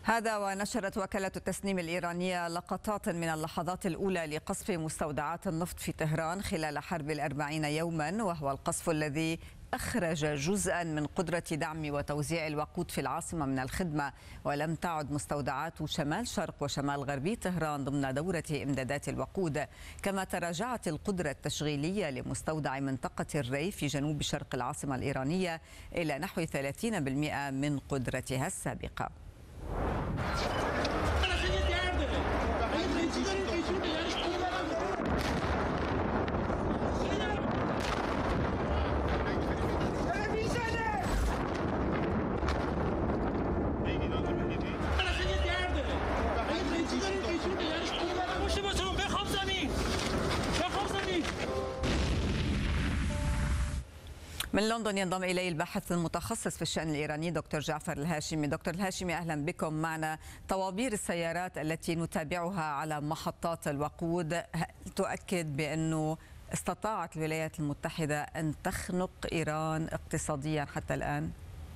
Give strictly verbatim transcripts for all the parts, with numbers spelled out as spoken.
هذا ونشرت وكالة التسنيم الإيرانية لقطات من اللحظات الأولى لقصف مستودعات النفط في طهران خلال حرب الأربعين يوما، وهو القصف الذي أخرج جزءا من قدرة دعم وتوزيع الوقود في العاصمة من الخدمة، ولم تعد مستودعات شمال شرق وشمال غربي طهران ضمن دورة إمدادات الوقود. كما تراجعت القدرة التشغيلية لمستودع منطقة الري في جنوب شرق العاصمة الإيرانية إلى نحو ثلاثين بالمئة من قدرتها السابقة. من لندن ينضم إلي الباحث المتخصص في الشأن الإيراني دكتور جعفر الهاشمي. دكتور الهاشمي، أهلا بكم معنا. طوابير السيارات التي نتابعها على محطات الوقود تؤكد بأنه استطاعت الولايات المتحدة أن تخنق إيران اقتصاديا حتى الآن؟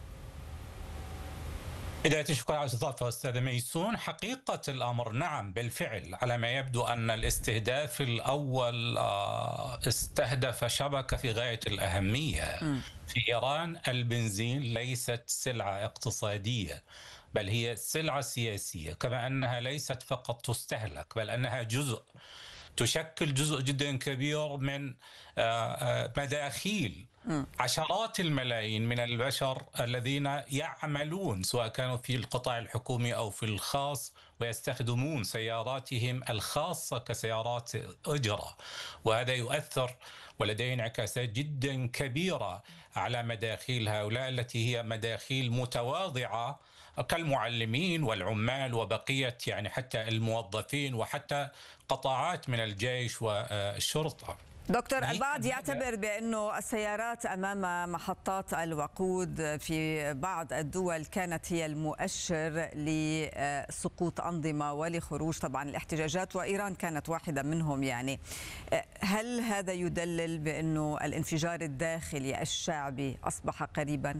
بداية الشكر على الاستضافة أستاذ ميسون. حقيقة الأمر نعم بالفعل، على ما يبدو أن الاستهداف الأول استهدف شبكة في غاية الأهمية. م. في إيران البنزين ليست سلعة اقتصادية، بل هي سلعة سياسية، كما أنها ليست فقط تستهلك بل أنها جزء تشكل جزء جدا كبير من مداخيل عشرات الملايين من البشر الذين يعملون سواء كانوا في القطاع الحكومي أو في الخاص، ويستخدمون سياراتهم الخاصة كسيارات أجرة، وهذا يؤثر ولديه انعكاسات جدا كبيرة على مداخيل هؤلاء التي هي مداخيل متواضعة كالمعلمين والعمال وبقية يعني حتى الموظفين وحتى قطاعات من الجيش والشرطة. دكتور، البعض يعتبر بأنه السيارات أمام محطات الوقود في بعض الدول كانت هي المؤشر لسقوط أنظمة ولخروج طبعا الاحتجاجات، وإيران كانت واحدة منهم. يعني هل هذا يدلل بأنه الانفجار الداخلي الشعبي أصبح قريبا؟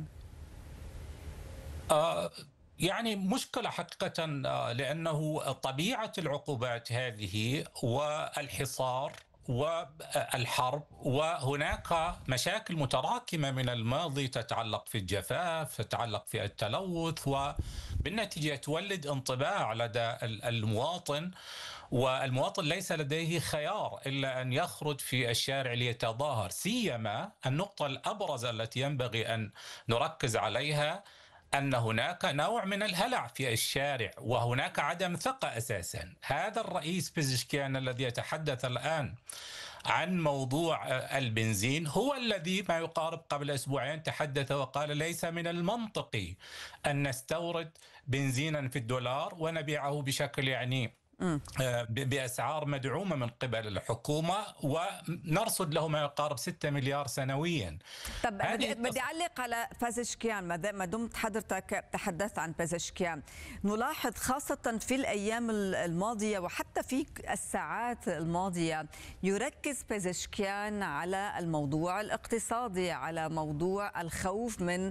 آه يعني مشكلة حقيقة، لأنه طبيعة العقوبات هذه والحصار والحرب، وهناك مشاكل متراكمة من الماضي تتعلق في الجفاف، تتعلق في التلوث، وبالنتيجة تولد انطباع لدى المواطن، والمواطن ليس لديه خيار إلا أن يخرج في الشارع ليتظاهر. سيما النقطة الأبرز التي ينبغي أن نركز عليها أن هناك نوع من الهلع في الشارع، وهناك عدم ثقة أساسا. هذا الرئيس بيزشكيان الذي يتحدث الآن عن موضوع البنزين هو الذي ما يقارب قبل أسبوعين تحدث وقال ليس من المنطقي أن نستورد بنزينا في الدولار ونبيعه بشكل يعني بأسعار مدعومة من قبل الحكومة ونرصد له ما يقارب ستة مليار سنويا. طب بدي أعلق على بيزشكيان، ما دمت حضرتك تحدثت عن بيزشكيان. نلاحظ خاصة في الأيام الماضية وحتى في الساعات الماضية يركز بيزشكيان على الموضوع الاقتصادي، على موضوع الخوف من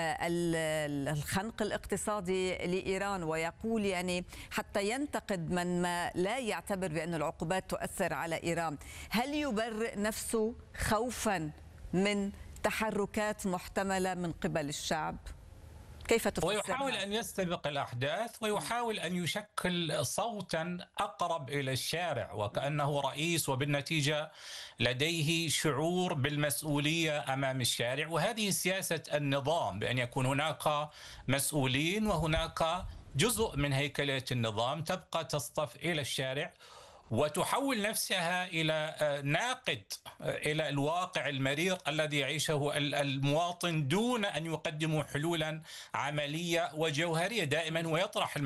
الخنق الاقتصادي لإيران، ويقول يعني حتى ينتقد من ما لا يعتبر بأن العقوبات تؤثر على إيران. هل يبرئ نفسه خوفا من تحركات محتملة من قبل الشعب؟ كيف تفسرها؟ ويحاول أن يستبق الأحداث ويحاول أن يشكل صوتا أقرب إلى الشارع وكأنه رئيس، وبالنتيجة لديه شعور بالمسؤولية أمام الشارع. وهذه سياسة النظام، بأن يكون هناك مسؤولين وهناك جزء من هيكلة النظام تبقى تصطف إلى الشارع وتحول نفسها إلى ناقد إلى الواقع المرير الذي يعيشه المواطن دون أن يقدموا حلولا عملية وجوهرية. دائما هو يطرح